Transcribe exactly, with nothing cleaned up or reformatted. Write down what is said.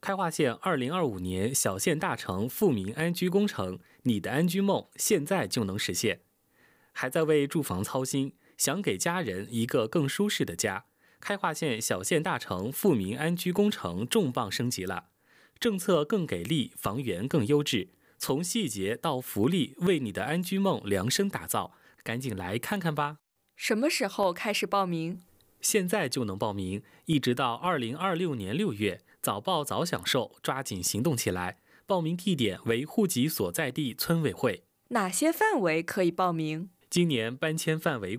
开化县二零二五年小县大城富民安居工程，你的安居梦现在就能实现。还在为住房操心，想给家人一个更舒适的家，开化县小县大城富民安居工程重磅升级了，政策更给力，房源更优质，从细节到福利，为你的安居梦量身打造，赶紧来看看吧。 什么时候开始报名？ 现在就能报名，一直到二零二六年六月，早报早享受，抓紧行动起来。报名地点为户籍所在地村委会。 哪些范围可以报名？ 今年搬迁范围